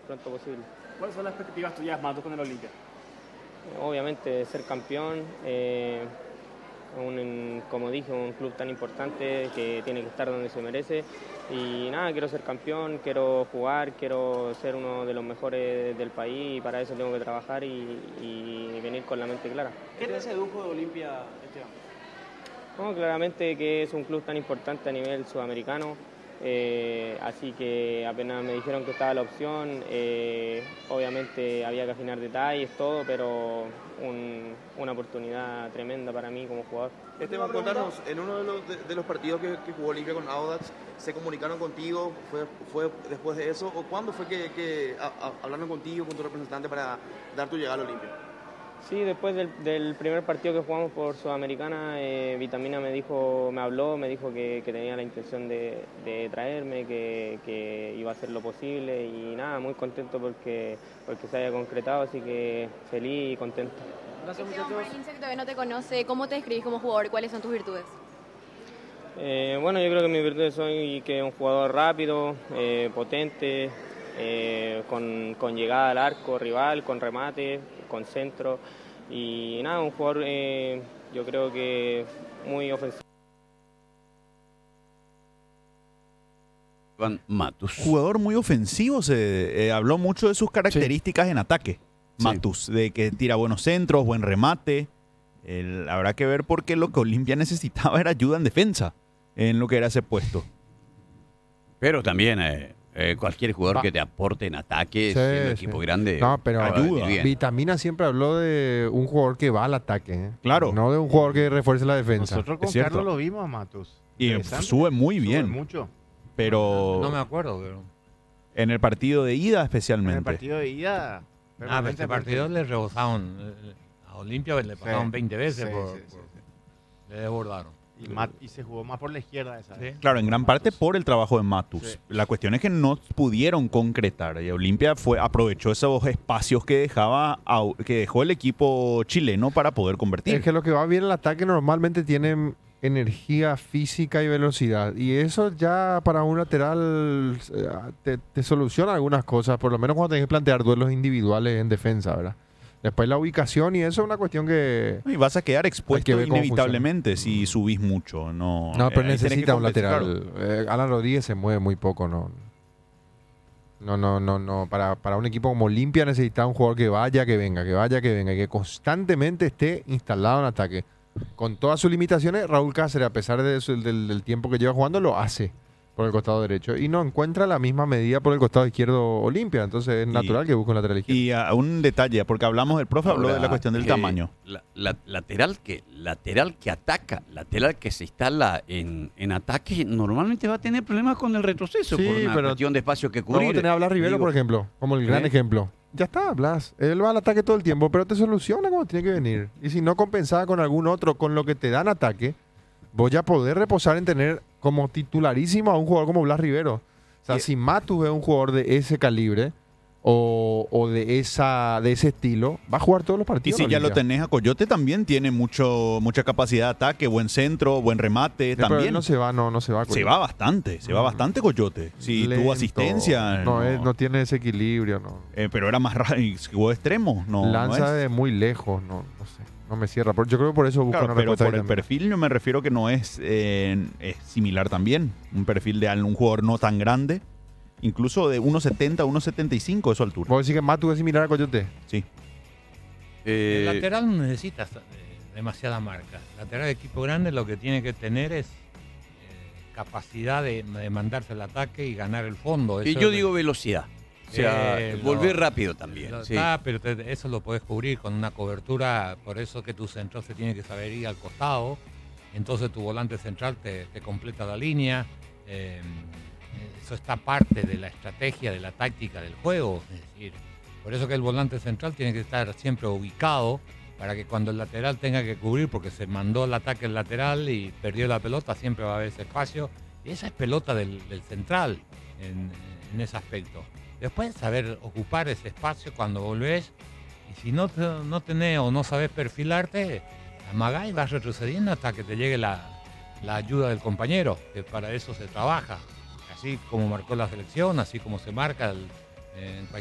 pronto posible. ¿Cuáles son las expectativas tuyas, Matus, con el Olimpia? Obviamente ser campeón, como dije, un club tan importante que tiene que estar donde se merece. Y nada, quiero ser campeón, quiero jugar, quiero ser uno de los mejores del país y para eso tengo que trabajar y venir con la mente clara. ¿Qué te sedujo de Olimpia, Esteban? No, claramente que es un club tan importante a nivel sudamericano, así que apenas me dijeron que estaba la opción, obviamente había que afinar detalles, todo, pero una oportunidad tremenda para mí como jugador. Esteban, contanos, en uno de los partidos que jugó Olimpia con Audax, ¿se comunicaron contigo? ¿Fue después de eso? ¿O cuándo fue que hablaron contigo, con tu representante para dar tu llegada al Olimpia? Sí, después del primer partido que jugamos por Sudamericana, Vitamina me habló, me dijo que tenía la intención de traerme, que iba a hacer lo posible y nada, muy contento porque se haya concretado, así que feliz y contento. Gracias, Esteban, muchachos. para el hincha que todavía no te conoce, ¿cómo te describís como jugador? ¿Cuáles son tus virtudes? Bueno, yo creo que mis virtudes son que es un jugador rápido, potente, con llegada al arco rival, con remate, con centro y nada, un jugador yo creo que muy ofensivo. Matus. Jugador muy ofensivo, se habló mucho de sus características en ataque. Matus, de que tira buenos centros, buen remate. Habrá que ver porque lo que Olimpia necesitaba era ayuda en defensa, en lo que era ese puesto. Pero también cualquier jugador que te aporte en ataque, siendo equipo grande, no, pero ayuda. Vitamina siempre habló de un jugador que va al ataque, ¿eh? Claro. No de un jugador que refuerce la defensa. Nosotros con Carlos lo vimos a Matus. Y sube muy bien. Sube mucho. Pero No me acuerdo, pero... en el partido de ida especialmente. En el partido de ida... pero este partido le rebosaron. A Olimpia le pasaron 20 veces. Le desbordaron. Y se jugó más por la izquierda esa vez. Claro, en gran parte por el trabajo de Matus. Sí. La cuestión es que no pudieron concretar. Y Olimpia aprovechó esos espacios que dejó el equipo chileno para poder convertir. Es que lo que va bien en el ataque normalmente tiene energía física y velocidad. Y eso ya para un lateral te soluciona algunas cosas, por lo menos cuando tenés que plantear duelos individuales en defensa, ¿verdad? Después la ubicación y eso es una cuestión que... Y vas a quedar expuesto inevitablemente si subís mucho. No, pero necesita un lateral. Alan Rodríguez se mueve muy poco, no. Para un equipo como Olimpia necesita un jugador que vaya, que venga, y que constantemente esté instalado en ataque. Con todas sus limitaciones, Raúl Cáceres, a pesar del tiempo que lleva jugando, lo hace por el costado derecho. Y no encuentra la misma medida por el costado izquierdo Olimpia. Entonces es natural que busque un lateral izquierdo. Y un detalle, porque el profe habló de la cuestión del tamaño. Lateral que ataca, lateral que se instala en ataque, normalmente va a tener problemas con el retroceso por una cuestión de espacio que cubrir. Vamos a tener a Blas Rivero, por ejemplo, como el gran ejemplo. Ya está, Blas. Él va al ataque todo el tiempo, pero te soluciona cuando tiene que venir. Y si no compensada con algún otro, con lo que te dan ataque, voy a poder reposar en tener como titularísimo a un jugador como Blas Rivero. O sea, si Matus es un jugador de ese calibre o de ese estilo, va a jugar todos los partidos. Y si ya lo tenés a Coyote, también tiene mucha capacidad de ataque, buen centro, buen remate. También. Pero él no se va Coyote. Se va bastante Coyote. Si tuvo asistencia. No tiene ese equilibrio, no. Pero era más rápido, jugó de extremo. Lanza de muy lejos, no sé. No me cierra. Yo creo que por eso busca una pero por el perfil yo me refiero que no es similar también. Un perfil de un jugador no tan grande. Incluso de 1.70, 1.75 de su altura. ¿Vos decís que Matus es similar a Coyote? Sí. El lateral no necesita demasiada marca. El lateral de equipo grande lo que tiene que tener es capacidad de mandarse el ataque y ganar el fondo. Y yo digo velocidad. O sea, volver rápido también. Pero eso lo podés cubrir con una cobertura, por eso que tu central se tiene que saber ir al costado, entonces tu volante central te completa la línea, eso está parte de la estrategia, de la táctica del juego, es decir, por eso que el volante central tiene que estar siempre ubicado para que cuando el lateral tenga que cubrir, porque se mandó el ataque el lateral y perdió la pelota, siempre va a haber ese espacio, y esa es pelota del central en ese aspecto. Después saber ocupar ese espacio cuando volvés, y si no tenés o no sabés perfilarte, amagás y vas retrocediendo hasta que te llegue la ayuda del compañero, que para eso se trabaja. Así como marcó la selección, así como se marca en cualquier